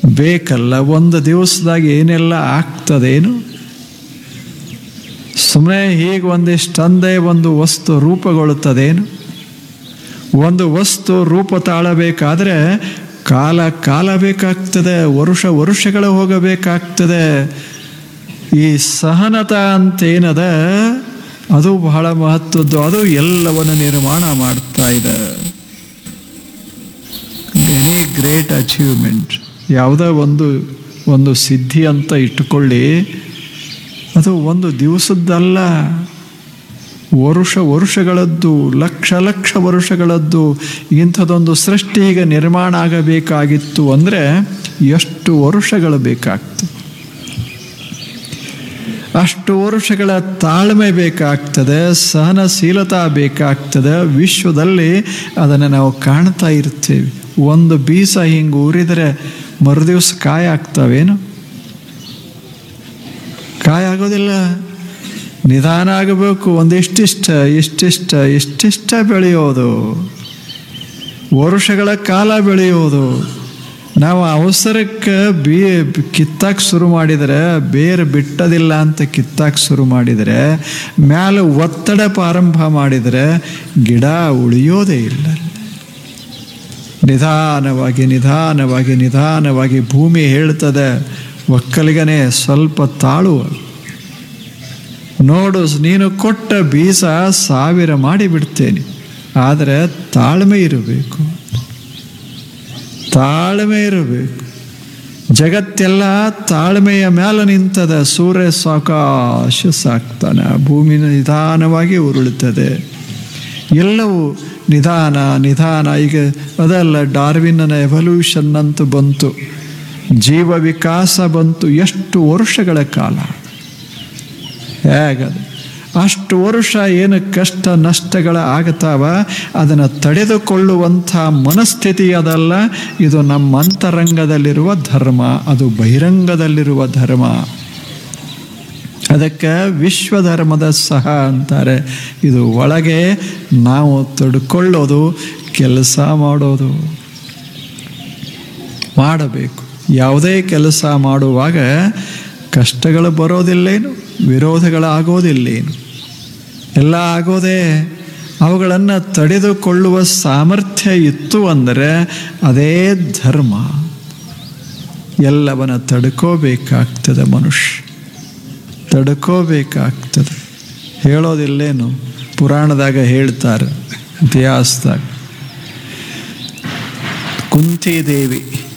ಬೇಕಲ್ಲ. ಒಂದು ದಿವಸದಾಗ ಏನೆಲ್ಲ ಆಗ್ತದೇನು? ಸುಮ್ಮನೆ ಹೀಗೆ ಒಂದಿಷ್ಟಂದೇ ಒಂದು ವಸ್ತು ರೂಪುಗೊಳ್ಳುತ್ತದೇನು? ಒಂದು ವಸ್ತು ರೂಪ ತಾಳಬೇಕಾದ್ರೆ ಕಾಲ ಬೇಕಾಗ್ತದೆ, ವರುಷಗಳು ಹೋಗಬೇಕಾಗ್ತದೆ. ಈ ಸಹನತ ಅಂತೇನದ ಅದು ಬಹಳ ಮಹತ್ವದ್ದು. ಅದು ಎಲ್ಲವನ್ನು ನಿರ್ಮಾಣ ಮಾಡ್ತಾ ಇದೆ. ಎನಿ ಗ್ರೇಟ್ ಅಚೀವ್ಮೆಂಟ್, ಯಾವುದೋ ಒಂದು ಸಿದ್ಧಿ ಅಂತ ಇಟ್ಟುಕೊಳ್ಳಿ, ಅದು ಒಂದು ದಿವಸದ್ದಲ್ಲ, ವರ್ಷಗಳದ್ದು, ಲಕ್ಷ ವರ್ಷಗಳದ್ದು. ಇಂಥದ್ದೊಂದು ಸೃಷ್ಟಿ ಈಗ ನಿರ್ಮಾಣ ಆಗಬೇಕಾಗಿತ್ತು ಅಂದರೆ ಎಷ್ಟು ವರ್ಷಗಳು ಬೇಕಾಗ್ತದೆ? ಅಷ್ಟು ವರ್ಷಗಳ ತಾಳ್ಮೆ ಬೇಕಾಗ್ತದೆ, ಸಹನಶೀಲತಾ ಬೇಕಾಗ್ತದೆ. ವಿಶ್ವದಲ್ಲಿ ಅದನ್ನು ನಾವು ಕಾಣ್ತಾ ಇರ್ತೀವಿ. ಒಂದು ಬೀಸ ಹಿಂಗೆ ಊರಿದರೆ ಮರುದಿವಸ ಕಾಯಿ ಆಗ್ತಾವೇನು? ಕಾಯಿ ಆಗೋದಿಲ್ಲ. ನಿಧಾನ ಆಗಬೇಕು. ಇಷ್ಟಿಷ್ಟ ಬೆಳೆಯೋದು, ವರ್ಷಗಳ ಕಾಲ ಬೆಳೆಯೋದು. ನಾವು ಅವಸರಕ್ಕೆ ಕಿತ್ತಾಕ್ ಶುರು ಮಾಡಿದರೆ, ಬೇರೆ ಬಿಟ್ಟದಿಲ್ಲ ಅಂತ ಕಿತ್ತಾಕ್ ಶುರು ಮಾಡಿದರೆ, ಮ್ಯಾಲೆ ಒತ್ತಡ ಪ್ರಾರಂಭ ಮಾಡಿದರೆ ಗಿಡ ಉಳಿಯೋದೇ ಇಲ್ಲ. ನಿಧಾನವಾಗಿ ಭೂಮಿ ಹೇಳ್ತದೆ, ಒಕ್ಕಲಿಗನೇ ಸ್ವಲ್ಪ ತಾಳುವ. ನೋಡು, ನೀನು ಕೊಟ್ಟ ಬೀಜ 1000 ಮಾಡಿಬಿಡ್ತೇನೆ, ಆದರೆ ತಾಳ್ಮೆ ಇರಬೇಕು. ಜಗತ್ತೆಲ್ಲ ತಾಳ್ಮೆಯ ಮೇಲೆ ನಿಂತದ. ಸೂರ್ಯ ಸಾಕಾಶ ಸಾಕ್ತಾನೆ, ಭೂಮಿ ನಿಧಾನವಾಗಿ ಉರುಳುತ್ತದೆ. ಎಲ್ಲವೂ ನಿಧಾನ. ಈಗ ಅದಲ್ಲ, ಡಾರ್ವಿನ್ನ ಎವಲ್ಯೂಷನ್ ಅಂತೂ ಬಂತು, ಜೀವ ವಿಕಾಸ ಬಂತು. ಎಷ್ಟು ವರ್ಷಗಳ ಕಾಲ ಹೇಗದು? ಅಷ್ಟು ವರ್ಷ ಏನು ಕಷ್ಟ ನಷ್ಟಗಳ ಆಗತಾವ, ಅದನ್ನು ತಡೆದುಕೊಳ್ಳುವಂಥ ಮನಸ್ಥಿತಿ ಅದಲ್ಲ. ಇದು ನಮ್ಮ ಅಂತರಂಗದಲ್ಲಿರುವ ಧರ್ಮ, ಅದು ಬಹಿರಂಗದಲ್ಲಿರುವ ಧರ್ಮ. ಅದಕ್ಕೆ ವಿಶ್ವಧರ್ಮದ ಸಹ ಅಂತಾರೆ. ಇದು ಒಳಗೆ ನಾವು ತಡ್ಕೊಳ್ಳೋದು, ಕೆಲಸ ಮಾಡಬೇಕು. ಯಾವುದೇ ಕೆಲಸ ಮಾಡುವಾಗ ಕಷ್ಟಗಳು ಬರೋದಿಲ್ಲೇನು, ವಿರೋಧಗಳಾಗೋದಿಲ್ಲೇನು? ಎಲ್ಲ ಆಗೋದೇ. ಅವುಗಳನ್ನು ತಡೆದುಕೊಳ್ಳುವ ಸಾಮರ್ಥ್ಯ ಇತ್ತು ಅಂದರೆ ಅದೇ ಧರ್ಮ. ಎಲ್ಲವನ್ನ ತಡ್ಕೋಬೇಕಾಗ್ತದೆ, ಮನುಷ್ಯ ತಡ್ಕೋಬೇಕಾಗ್ತದೆ. ಹೇಳೋದಿಲ್ಲೇನು? ಪುರಾಣದಾಗ ಹೇಳ್ತಾರೆ, ಇತಿಹಾಸದಾಗ ಕುಂತಿದೇವಿ